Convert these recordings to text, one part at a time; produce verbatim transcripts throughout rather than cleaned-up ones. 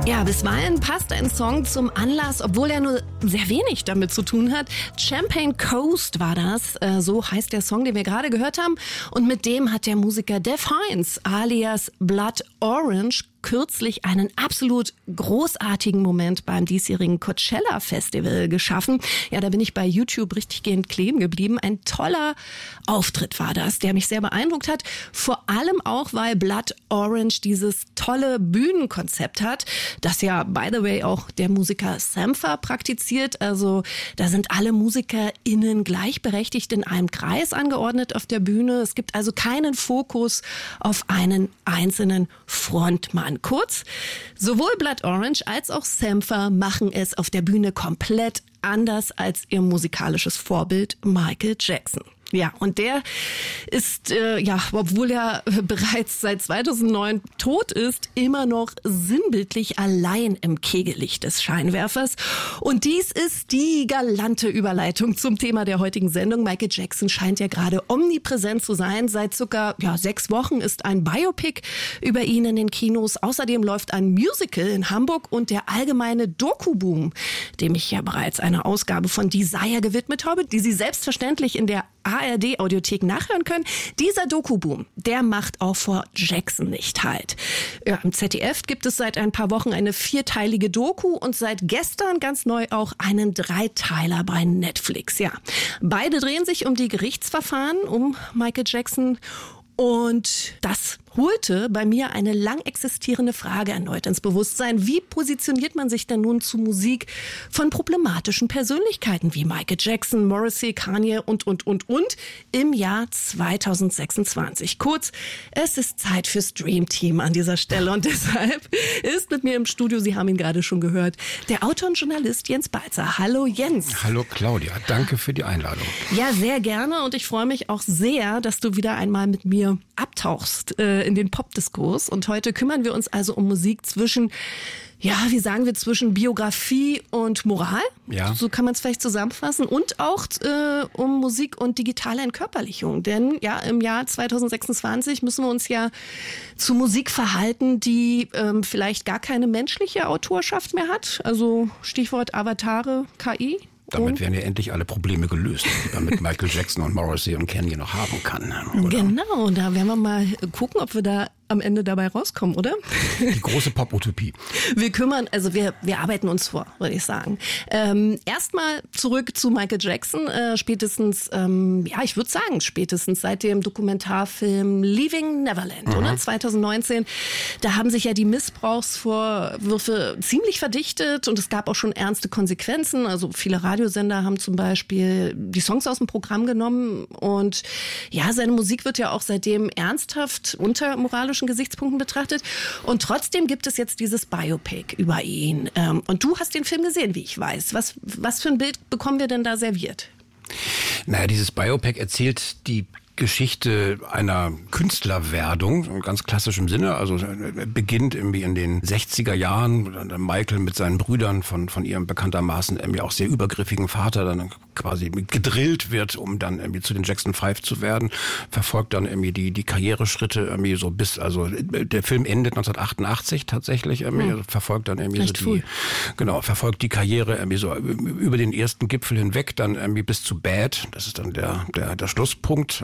Ja, bisweilen passt ein Song zum Anlass, obwohl er nur sehr wenig damit zu tun hat. Champagne Coast war das, äh, so heißt der Song, den wir gerade gehört haben. Und mit dem hat der Musiker Dev Hynes alias Blood Orange kürzlich einen absolut großartigen Moment beim diesjährigen Coachella Festival geschaffen. Ja, da bin ich bei YouTube richtig gehend kleben geblieben. Ein toller Auftritt war das, der mich sehr beeindruckt hat. Vor allem auch, weil Blood Orange dieses tolle Bühnenkonzept hat, das ja, by the way, auch der Musiker Sampha praktiziert. Also da sind alle MusikerInnen gleichberechtigt in einem Kreis angeordnet auf der Bühne. Es gibt also keinen Fokus auf einen einzelnen Frontmann. Kurz, sowohl Blood Orange als auch Sampha machen es auf der Bühne komplett anders als ihr musikalisches Vorbild Michael Jackson. Ja, und der ist, äh, ja, obwohl er bereits seit zweitausendneun tot ist, immer noch sinnbildlich allein im Kegellicht des Scheinwerfers. Und dies ist die galante Überleitung zum Thema der heutigen Sendung. Michael Jackson scheint ja gerade omnipräsent zu sein. Seit circa ja, sechs Wochen ist ein Biopic über ihn in den Kinos. Außerdem läuft ein Musical in Hamburg und der allgemeine Doku-Boom, dem ich ja bereits eine Ausgabe von Desire gewidmet habe, die Sie selbstverständlich in der A R D-Audiothek nachhören können. Dieser Doku-Boom, der macht auch vor Jackson nicht halt. Ja, im Z D F gibt es seit ein paar Wochen eine vierteilige Doku und seit gestern ganz neu auch einen Dreiteiler bei Netflix. Ja, beide drehen sich um die Gerichtsverfahren um Michael Jackson. Und das holte bei mir eine lang existierende Frage erneut ins Bewusstsein. Wie positioniert man sich denn nun zu Musik von problematischen Persönlichkeiten wie Michael Jackson, Morrissey, Kanye und, und, und, und im Jahr zweitausendsechsundzwanzig? Kurz, es ist Zeit fürs Dream Team an dieser Stelle. Und deshalb ist mit mir im Studio, Sie haben ihn gerade schon gehört, der Autor und Journalist Jens Balzer. Hallo Jens. Hallo Claudia, danke für die Einladung. Ja, sehr gerne und ich freue mich auch sehr, dass du wieder einmal mit mir abtauchst äh, in den Popdiskurs. Und heute kümmern wir uns also um Musik zwischen, ja, wie sagen wir, zwischen Biografie und Moral. Ja. So kann man es vielleicht zusammenfassen. Und auch äh, um Musik und digitale Entkörperlichung. Denn ja, im Jahr zweitausendsechsundzwanzig müssen wir uns ja zu Musik verhalten, die ähm, vielleicht gar keine menschliche Autorschaft mehr hat. Also Stichwort Avatare, K I. Damit werden ja endlich alle Probleme gelöst, die man mit Michael Jackson und Morrissey und Kanye noch haben kann. Oder? Genau, da werden wir mal gucken, ob wir da am Ende dabei rauskommen, oder? Die große Pop-Utopie. Wir kümmern, also wir, wir arbeiten uns vor, würde ich sagen. Ähm, Erstmal zurück zu Michael Jackson. Äh, spätestens, ähm, ja, ich würde sagen, spätestens seit dem Dokumentarfilm Leaving Neverland, mhm. oder? zweitausendneunzehn. Da haben sich ja die Missbrauchsvorwürfe ziemlich verdichtet und es gab auch schon ernste Konsequenzen. Also viele Radiosender haben zum Beispiel die Songs aus dem Programm genommen und ja, seine Musik wird ja auch seitdem ernsthaft unter moralischen Gesichtspunkten betrachtet. Und trotzdem gibt es jetzt dieses Biopic über ihn. Und du hast den Film gesehen, wie ich weiß. Was, was für ein Bild bekommen wir denn da serviert? Naja, dieses Biopic erzählt die Geschichte einer Künstlerwerdung, im ganz klassischen Sinne. Also beginnt irgendwie in den sechziger Jahren, Michael mit seinen Brüdern von von ihrem bekanntermaßen irgendwie auch sehr übergriffigen Vater dann quasi gedrillt wird, um dann irgendwie zu den Jackson Five zu werden, verfolgt dann irgendwie die die Karriereschritte irgendwie so bis, also der Film endet neunzehnhundertachtundachtzig tatsächlich, irgendwie hm. verfolgt dann irgendwie Recht so die, früh. genau, verfolgt die Karriere irgendwie so über den ersten Gipfel hinweg, dann irgendwie bis zu Bad, das ist dann der der der Schlusspunkt,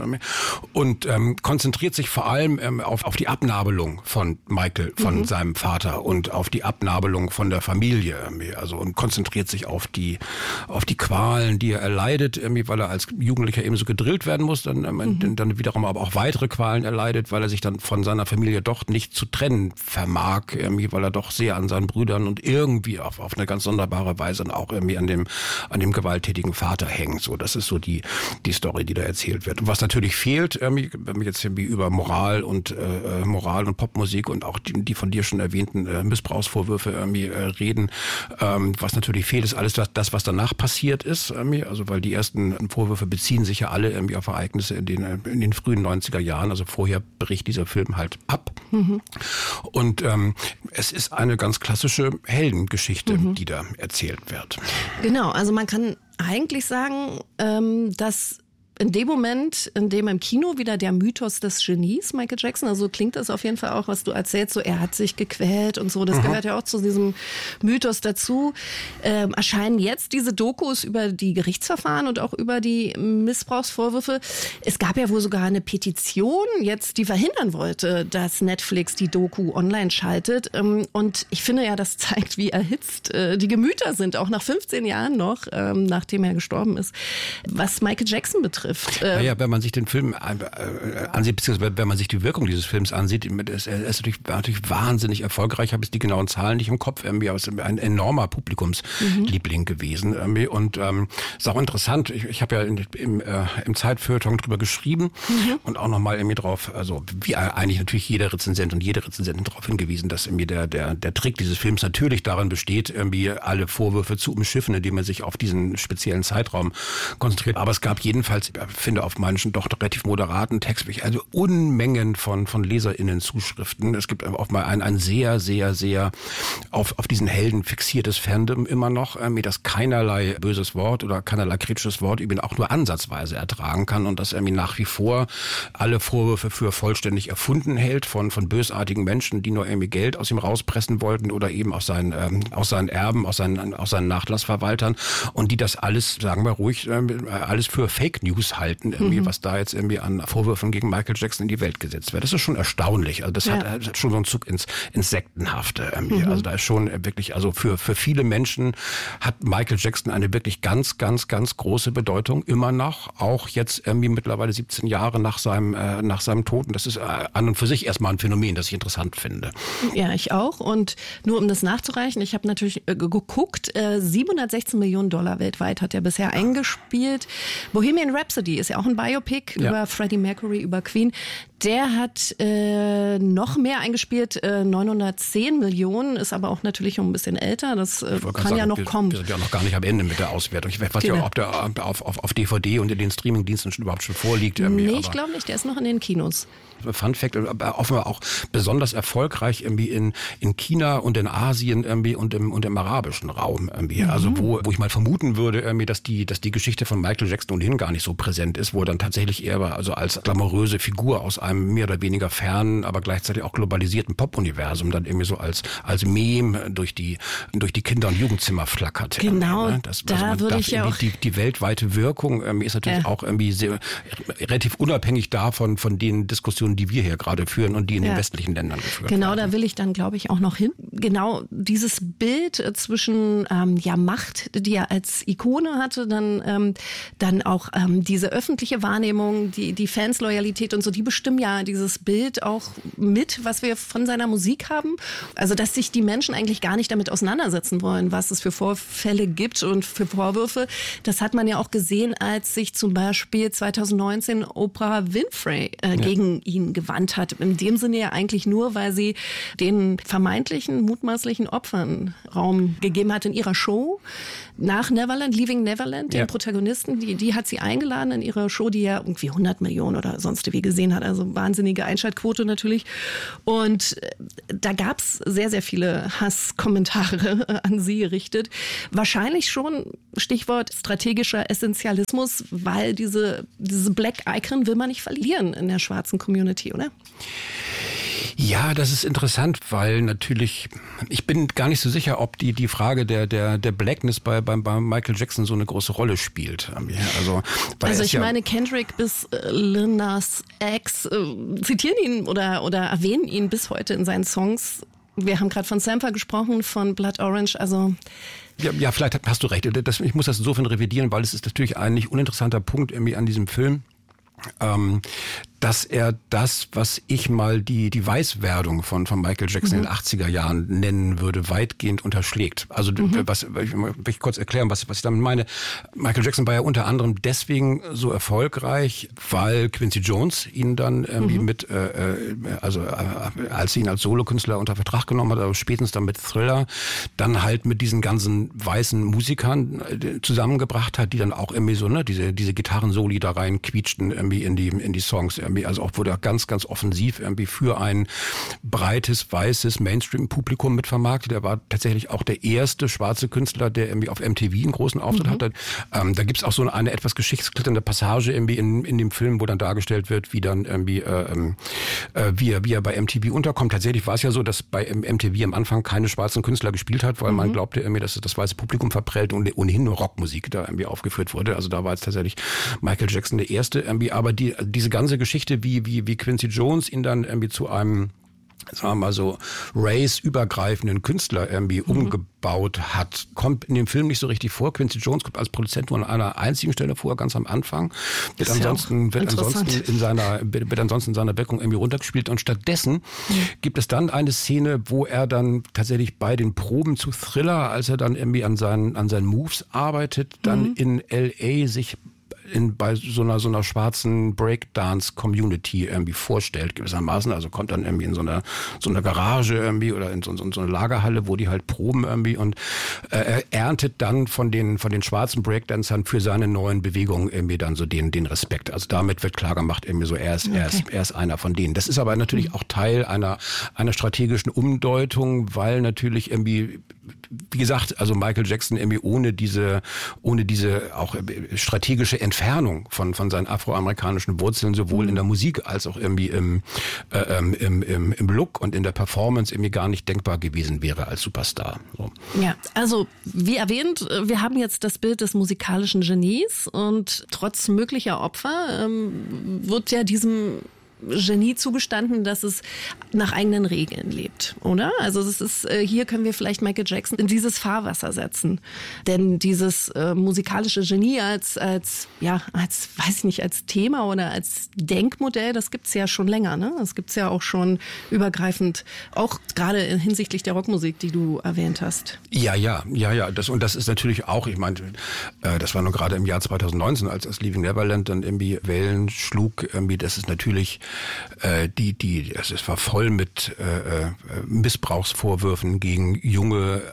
und ähm, konzentriert sich vor allem ähm, auf auf die Abnabelung von Michael, von mhm. seinem Vater und auf die Abnabelung von der Familie, irgendwie, also und konzentriert sich auf die auf die Qualen, die er erleidet, irgendwie, weil er als Jugendlicher eben so gedrillt werden muss, dann mhm. dann wiederum aber auch weitere Qualen erleidet, weil er sich dann von seiner Familie doch nicht zu trennen vermag, irgendwie, weil er doch sehr an seinen Brüdern und irgendwie auf auf eine ganz sonderbare Weise auch irgendwie an dem an dem gewalttätigen Vater hängt. So, das ist so die die Story, die da erzählt wird. Und was natürlich fehlt, wenn wir jetzt irgendwie über Moral und äh, Moral und Popmusik und auch die, die von dir schon erwähnten äh, Missbrauchsvorwürfe irgendwie äh, reden, ähm, was natürlich fehlt, ist alles das, das, was danach passiert ist, irgendwie. Also weil die ersten Vorwürfe beziehen sich ja alle irgendwie auf Ereignisse in den in den frühen neunziger Jahren. Also vorher bricht dieser Film halt ab. Mhm. Und ähm, es ist eine ganz klassische Heldengeschichte, mhm. die da erzählt wird. Genau, also man kann eigentlich sagen, ähm, dass in dem Moment, in dem im Kino wieder der Mythos des Genies, Michael Jackson, also klingt das auf jeden Fall auch, was du erzählst, so er hat sich gequält und so, das mhm. gehört ja auch zu diesem Mythos dazu. Ähm, erscheinen jetzt diese Dokus über die Gerichtsverfahren und auch über die Missbrauchsvorwürfe. Es gab ja wohl sogar eine Petition jetzt, die verhindern wollte, dass Netflix die Doku online schaltet. Ähm, und ich finde ja, das zeigt, wie erhitzt äh, die Gemüter sind, auch nach fünfzehn Jahren noch, ähm, nachdem er gestorben ist, was Michael Jackson betrifft. Äh, naja, wenn man sich den Film äh, ansieht, beziehungsweise wenn man sich die Wirkung dieses Films ansieht, ist er ist natürlich, natürlich wahnsinnig erfolgreich. Ich habe jetzt die genauen Zahlen nicht im Kopf, irgendwie aus ein enormer Publikumsliebling mhm. gewesen. Irgendwie. Und ähm, ist auch interessant, ich, ich habe ja in, im, äh, im Zeitfeuilleton drüber geschrieben mhm. und auch nochmal irgendwie drauf, also wie eigentlich natürlich jeder Rezensent und jede Rezensentin darauf hingewiesen, dass irgendwie der, der, der Trick dieses Films natürlich darin besteht, irgendwie alle Vorwürfe zu umschiffen, indem er sich auf diesen speziellen Zeitraum konzentriert. Aber es gab jedenfalls, ich finde, auf manchen doch relativ moderaten Text, also Unmengen von, von LeserInnen-Zuschriften. Es gibt auch mal ein, ein sehr, sehr, sehr auf, auf diesen Helden fixiertes Fandom immer noch, äh, das keinerlei böses Wort oder keinerlei kritisches Wort eben auch nur ansatzweise ertragen kann und das irgendwie nach wie vor alle Vorwürfe für vollständig erfunden hält von, von bösartigen Menschen, die nur irgendwie Geld aus ihm rauspressen wollten oder eben aus seinen, ähm, aus seinen Erben, aus seinen, aus seinen Nachlassverwaltern und die das alles, sagen wir ruhig, äh, alles für Fake News halten, irgendwie, mhm. was da jetzt irgendwie an Vorwürfen gegen Michael Jackson in die Welt gesetzt wird. Das ist schon erstaunlich. Also das ja. hat, hat schon so einen Zug ins, ins Sektenhafte. Irgendwie. Mhm. Also da ist schon wirklich, also für, für viele Menschen hat Michael Jackson eine wirklich ganz, ganz, ganz große Bedeutung. Immer noch. Auch jetzt irgendwie mittlerweile siebzehn Jahre nach seinem, äh, nach seinem Tod. Und das ist äh, an und für sich erstmal ein Phänomen, das ich interessant finde. Ja, ich auch. Und nur um das nachzureichen, ich habe natürlich äh, geguckt, äh, siebenhundertsechzehn Millionen Dollar weltweit hat er bisher eingespielt. Bohemian Rhapsody ist ja auch ein Biopic ja. über Freddie Mercury, über Queen. Der hat äh, noch mehr eingespielt, äh, neunhundertzehn Millionen, ist aber auch natürlich schon ein bisschen älter. Das äh, kann sagen, ja noch wir, kommen. Wir sind ja noch gar nicht am Ende mit der Auswertung. Ich weiß genau. ja, ob der auf, auf, auf D V D und in den Streamingdiensten schon überhaupt schon vorliegt. Nee, ich glaube nicht. Der ist noch in den Kinos. Fun Fact, offenbar auch besonders erfolgreich irgendwie in, in China und in Asien irgendwie und im, und im arabischen Raum irgendwie. Mhm. Also wo, wo ich mal vermuten würde, irgendwie, dass die, dass die Geschichte von Michael Jackson ohnehin gar nicht so präsent ist, wo er dann tatsächlich eher also als glamouröse Figur aus einem mehr oder weniger fernen, aber gleichzeitig auch globalisierten Pop-Universum dann irgendwie so als, als Meme durch die, durch die Kinder- und Jugendzimmer flackert. Genau, ne? das, da also würde ich ja auch... Die, die weltweite Wirkung irgendwie ist natürlich ja. auch irgendwie sehr, relativ unabhängig davon, von den Diskussionen, die wir hier gerade führen und die in ja. den westlichen Ländern geführt Genau, werden. da will ich dann, glaube ich, auch noch hin. Genau dieses Bild zwischen ähm, ja Macht, die er als Ikone hatte, dann ähm, dann auch ähm, diese öffentliche Wahrnehmung, die die Fansloyalität und so, die bestimmen ja dieses Bild auch mit, was wir von seiner Musik haben. Also, dass sich die Menschen eigentlich gar nicht damit auseinandersetzen wollen, was es für Vorfälle gibt und für Vorwürfe. Das hat man ja auch gesehen, als sich zum Beispiel zweitausendneunzehn Oprah Winfrey äh, ja. gegen ihn gewandt hat. In dem Sinne ja eigentlich nur, weil sie den vermeintlichen, mutmaßlichen Opfern Raum gegeben hat in ihrer Show. Nach Neverland, Leaving Neverland, den ja. Protagonisten, die, die hat sie eingeladen in ihre Show, die ja irgendwie hundert Millionen oder sonst wie gesehen hat. Also wahnsinnige Einschaltquote natürlich. Und da gab es sehr, sehr viele Hasskommentare an sie gerichtet. Wahrscheinlich schon, Stichwort strategischer Essentialismus, weil diese, diese Black Icon will man nicht verlieren in der schwarzen Community, oder? Ja, das ist interessant, weil natürlich, ich bin gar nicht so sicher, ob die die Frage der der der Blackness bei bei, bei Michael Jackson so eine große Rolle spielt. Also, weil also ich ja meine, Kendrick bis äh, Lil Nas X äh, zitieren ihn oder oder erwähnen ihn bis heute in seinen Songs. Wir haben gerade von Sampa gesprochen, von Blood Orange, also... Ja, ja, vielleicht hast du recht. Das, ich muss das insofern revidieren, weil es ist natürlich ein nicht uninteressanter Punkt irgendwie an diesem Film. Ähm, dass er das, was ich mal die die Weißwerdung von von Michael Jackson mhm. in den achtziger Jahren nennen würde, weitgehend unterschlägt. Also mhm. was ich will ich kurz erklären, was was ich damit meine. Michael Jackson war ja unter anderem deswegen so erfolgreich, weil Quincy Jones ihn dann irgendwie mhm. mit äh, also äh, als sie ihn als Solokünstler unter Vertrag genommen hat, aber spätestens dann mit Thriller, dann halt mit diesen ganzen weißen Musikern äh, zusammengebracht hat, die dann auch irgendwie so ne diese diese Gitarrensoli da rein quietschten irgendwie in die in die Songs irgendwie Also auch wurde er ganz, ganz offensiv irgendwie für ein breites, weißes Mainstream-Publikum mitvermarktet. Er war tatsächlich auch der erste schwarze Künstler, der irgendwie auf M T V einen großen Auftritt mhm. hatte. Ähm, da gibt's auch so eine etwas geschichtsklitternde Passage irgendwie in, in dem Film, wo dann dargestellt wird, wie dann irgendwie äh, äh, wie, er, wie er bei M T V unterkommt. Tatsächlich war es ja so, dass bei M T V am Anfang keine schwarzen Künstler gespielt hat, weil mhm. man glaubte irgendwie, dass das weiße Publikum verprellt und ohnehin nur Rockmusik da irgendwie aufgeführt wurde. Also da war jetzt tatsächlich Michael Jackson der erste irgendwie. Aber die, diese ganze Geschichte, wie, wie, wie Quincy Jones ihn dann irgendwie zu einem, sagen wir mal so, race-übergreifenden Künstler irgendwie mhm. umgebaut hat, kommt in dem Film nicht so richtig vor. Quincy Jones kommt als Produzent nur an einer einzigen Stelle vor, ganz am Anfang. Wird ansonsten, wird ansonsten in seiner, wird ansonsten in seiner Wirkung irgendwie runtergespielt. Und stattdessen mhm. gibt es dann eine Szene, wo er dann tatsächlich bei den Proben zu Thriller, als er dann irgendwie an seinen, an seinen Moves arbeitet, dann mhm. in L A sich in, bei so einer, so einer schwarzen Breakdance-Community irgendwie vorstellt, gewissermaßen. Also kommt dann irgendwie in so einer, so einer Garage irgendwie oder in so, so, so eine Lagerhalle, wo die halt proben irgendwie und äh, er erntet dann von den, von den schwarzen Breakdancern für seine neuen Bewegungen irgendwie dann so den, den Respekt. Also damit wird klar gemacht, irgendwie so, er ist, okay. er ist, er ist einer von denen. Das ist aber natürlich mhm. auch Teil einer, einer strategischen Umdeutung, weil natürlich irgendwie, wie gesagt, also Michael Jackson irgendwie ohne diese, ohne diese auch strategische Entfernung von, von seinen afroamerikanischen Wurzeln sowohl in der Musik als auch irgendwie im, äh, im, im, im Look und in der Performance irgendwie gar nicht denkbar gewesen wäre als Superstar. So. Ja, also wie erwähnt, wir haben jetzt das Bild des musikalischen Genies und trotz möglicher Opfer ähm, wird ja diesem Genie zugestanden, dass es nach eigenen Regeln lebt, oder? Also das ist, hier können wir vielleicht Michael Jackson in dieses Fahrwasser setzen. Denn dieses äh, musikalische Genie als, als, ja, als, weiß ich nicht, als Thema oder als Denkmodell, das gibt's ja schon länger, ne? Das gibt's ja auch schon übergreifend, auch gerade hinsichtlich der Rockmusik, die du erwähnt hast. Ja, ja, ja, ja. Das, und das ist natürlich auch, ich meine, äh, das war nur gerade im Jahr zwanzig neunzehn, als das Leaving Neverland dann irgendwie Wellen schlug, irgendwie, das ist natürlich Die, die, es war voll mit äh, Missbrauchsvorwürfen gegen junge,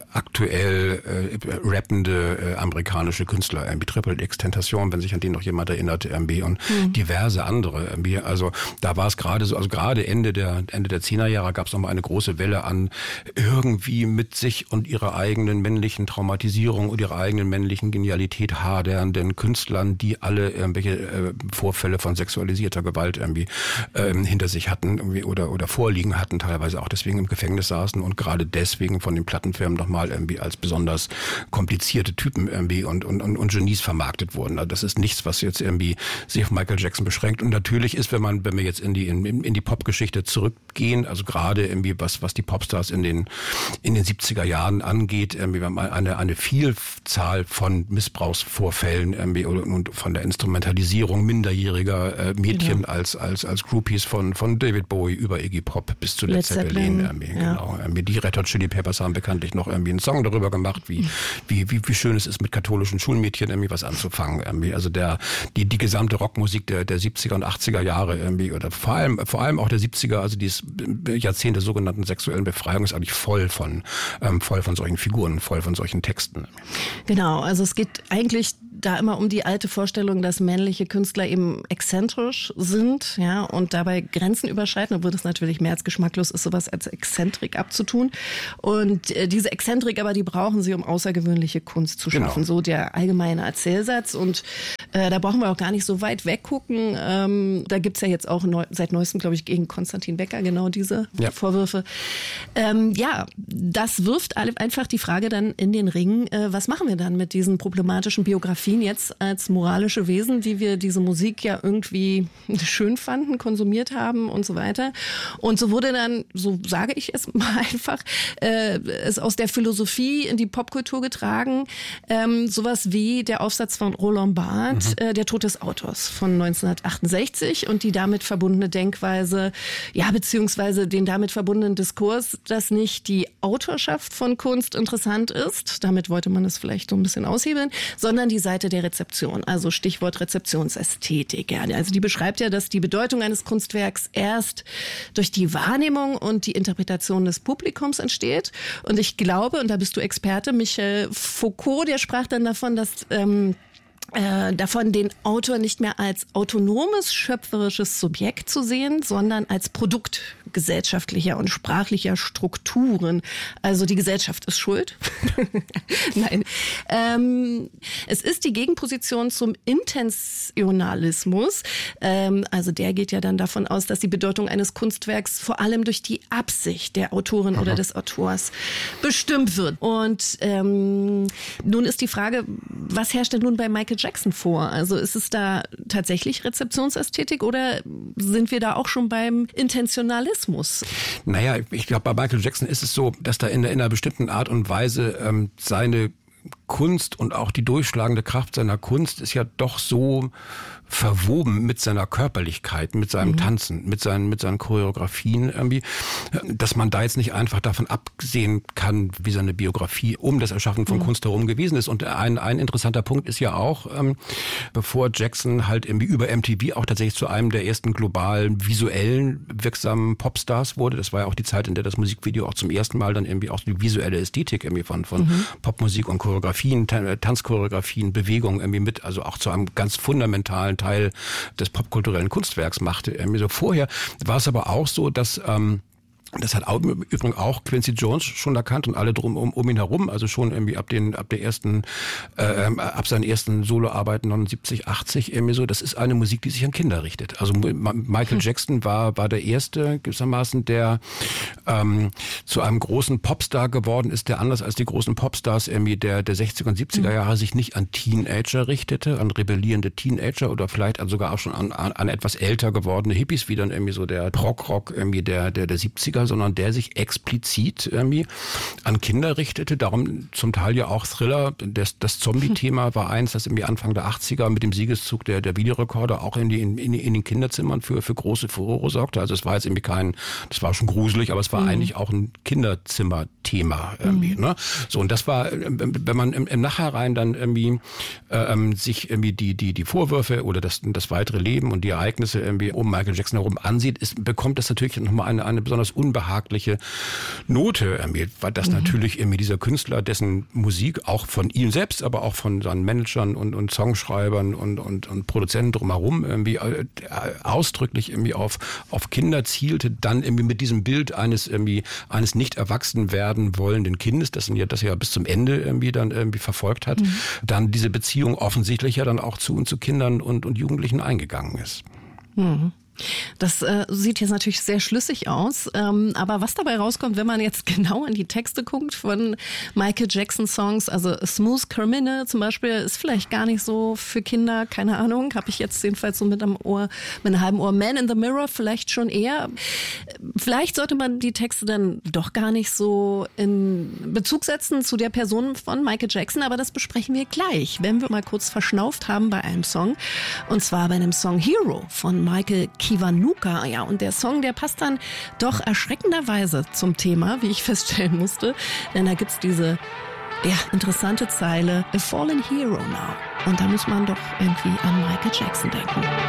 aktuell äh, rappende äh, amerikanische Künstler, irgendwie Triple X Tentation, wenn sich an den noch jemand erinnert, irgendwie und mhm. diverse andere. Irgendwie. Also da war es gerade so, also gerade Ende der Ende der Zehnerjahre gab es nochmal eine große Welle an irgendwie mit sich und ihrer eigenen männlichen Traumatisierung und ihrer eigenen männlichen Genialität hadernden Künstlern, die alle irgendwelche äh, Vorfälle von sexualisierter Gewalt irgendwie Ähm, hinter sich hatten irgendwie oder oder vorliegen hatten, teilweise auch deswegen im Gefängnis saßen und gerade deswegen von den Plattenfirmen nochmal irgendwie als besonders komplizierte Typen irgendwie und, und, und, und Genies vermarktet wurden. Also das ist nichts, was jetzt irgendwie sich auf Michael Jackson beschränkt. Und natürlich ist, wenn man, wenn wir jetzt in die, in, in die Popgeschichte zurückgehen, also gerade irgendwie was, was die Popstars in den, in den siebziger Jahren angeht, irgendwie eine, eine Vielzahl von Missbrauchsvorfällen irgendwie und von der Instrumentalisierung minderjähriger äh, Mädchen genau. als, als, als Groupies von, von David Bowie über Iggy Pop bis zu Led Zeppelin. Irgendwie, ja. Genau. Irgendwie die Red Hot Chili Peppers haben bekanntlich noch irgendwie einen Song darüber gemacht, wie, mhm. wie, wie, wie schön es ist, mit katholischen Schulmädchen irgendwie was anzufangen. Irgendwie. Also der, die, die gesamte Rockmusik der, der siebziger und achtziger Jahre irgendwie, oder vor allem, vor allem auch der siebziger, also dieses Jahrzehnt der sogenannten sexuellen Befreiung ist eigentlich voll von, ähm, voll von solchen Figuren, voll von solchen Texten. Genau, also es geht eigentlich da immer um die alte Vorstellung, dass männliche Künstler eben exzentrisch sind, ja, und dabei Grenzen überschreiten, obwohl das natürlich mehr als geschmacklos ist, sowas als Exzentrik abzutun. Und äh, diese Exzentrik aber, die brauchen sie, um außergewöhnliche Kunst zu schaffen. Genau. So der allgemeine Erzählsatz. Und äh, da brauchen wir auch gar nicht so weit weggucken. Ähm, da gibt's ja jetzt auch neu, seit neuestem, glaube ich, gegen Konstantin Becker genau diese ja. Vorwürfe. Ähm, ja, das wirft einfach die Frage dann in den Ring, äh, was machen wir dann mit diesen problematischen Biografien jetzt als moralische Wesen, die wir diese Musik ja irgendwie schön fanden, konsumiert haben und so weiter. Und so wurde dann, so sage ich es mal einfach, äh, es aus der Philosophie in die Popkultur getragen. Ähm, sowas wie der Aufsatz von Roland Barthes, mhm. äh, Der Tod des Autors von neunzehnhundertachtundsechzig und die damit verbundene Denkweise, ja, beziehungsweise den damit verbundenen Diskurs, dass nicht die Autorschaft von Kunst interessant ist, damit wollte man es vielleicht so ein bisschen aushebeln, sondern die Seite der Rezeption, also Stichwort Rezeptionsästhetik. Ja. Also die beschreibt ja, dass die Bedeutung eines Kunstwerks erst durch die Wahrnehmung und die Interpretation des Publikums entsteht. Und ich glaube, und da bist du Experte, Michel Foucault, der sprach dann davon, dass ähm, äh, davon, den Autor nicht mehr als autonomes, schöpferisches Subjekt zu sehen, sondern als Produkt gesellschaftlicher und sprachlicher Strukturen. Also die Gesellschaft ist schuld. Nein. Ähm, es ist die Gegenposition zum Intentionalismus. Ähm, also der geht ja dann davon aus, dass die Bedeutung eines Kunstwerks vor allem durch die Absicht der Autorin oder des Autors bestimmt wird. Und ähm, nun ist die Frage, was herrscht denn nun bei Michael Jackson vor? Also ist es da tatsächlich Rezeptionsästhetik oder sind wir da auch schon beim Intentionalismus? Naja, ich glaube, bei Michael Jackson ist es so, dass da in, in einer bestimmten Art und Weise ähm, seine Kunst und auch die durchschlagende Kraft seiner Kunst ist ja doch so verwoben mit seiner Körperlichkeit, mit seinem mhm. Tanzen, mit seinen, mit seinen Choreografien irgendwie, dass man da jetzt nicht einfach davon absehen kann, wie seine Biografie um das Erschaffen von mhm. Kunst herum gewesen ist. Und ein, ein interessanter Punkt ist ja auch, ähm, bevor Jackson halt irgendwie über M T V auch tatsächlich zu einem der ersten globalen, visuellen, wirksamen Popstars wurde, das war ja auch die Zeit, in der das Musikvideo auch zum ersten Mal dann irgendwie auch die visuelle Ästhetik irgendwie von, von mhm. Popmusik und Choreografien, Tanzchoreografien, Bewegungen irgendwie mit, also auch zu einem ganz fundamentalen Teil des popkulturellen Kunstwerks machte. Irgendwie so vorher war es aber auch so, dass ähm, das hat auch, im Übrigen auch Quincy Jones schon erkannt und alle drum um, um ihn herum, also schon irgendwie ab den ab der ersten äh, ab seinen ersten Soloarbeiten neunundsiebzig, achtzig irgendwie so. Das ist eine Musik, die sich an Kinder richtet. Also Michael Jackson war war der erste gewissermaßen, der ähm, zu einem großen Popstar geworden ist, der anders als die großen Popstars irgendwie der der sechziger und siebziger Jahre sich nicht an Teenager richtete, an rebellierende Teenager oder vielleicht sogar auch schon an, an, an etwas älter gewordene Hippies, wie dann irgendwie so der Prog-Rock irgendwie der der der siebziger, sondern der sich explizit irgendwie an Kinder richtete. Darum zum Teil ja auch Thriller. Das, das Zombie-Thema war eins, das irgendwie Anfang der achtziger mit dem Siegeszug der, der Videorekorder auch in, die, in, in den Kinderzimmern für, für große Furore sorgte. Also es war jetzt irgendwie kein, das war schon gruselig, aber es war mhm. eigentlich auch ein Kinderzimmer-Thema irgendwie. Mhm. Ne? So, und das war, wenn man im, im Nachhinein dann irgendwie ähm, sich irgendwie die, die, die Vorwürfe oder das, das weitere Leben und die Ereignisse irgendwie um Michael Jackson herum ansieht, ist, bekommt das natürlich nochmal eine, eine besonders unbehagliche Note, weil das mhm. natürlich irgendwie dieser Künstler, dessen Musik auch von ihm selbst, aber auch von seinen Managern und, und Songschreibern und, und, und Produzenten drumherum irgendwie ausdrücklich irgendwie auf, auf Kinder zielte, dann irgendwie mit diesem Bild eines irgendwie eines nicht erwachsen werden wollenden Kindes, das ja, das ja bis zum Ende irgendwie dann irgendwie verfolgt hat, mhm. dann diese Beziehung offensichtlich ja dann auch zu und zu Kindern und, und Jugendlichen eingegangen ist. Mhm. Das äh, sieht jetzt natürlich sehr schlüssig aus, ähm, aber was dabei rauskommt, wenn man jetzt genau in die Texte guckt von Michael Jackson Songs, also Smooth Criminal zum Beispiel, ist vielleicht gar nicht so für Kinder, keine Ahnung, habe ich jetzt jedenfalls so mit einem Ohr, mit einem halben Ohr. Man in the Mirror vielleicht schon eher. Vielleicht sollte man die Texte dann doch gar nicht so in Bezug setzen zu der Person von Michael Jackson, aber das besprechen wir gleich, wenn wir mal kurz verschnauft haben bei einem Song, und zwar bei einem Song Hero von Michael Kiwanuka. Ja, und der Song, der passt dann doch erschreckenderweise zum Thema, wie ich feststellen musste, denn da gibt's diese ja, interessante Zeile, A Fallen Hero Now. Und da muss man doch irgendwie an Michael Jackson denken.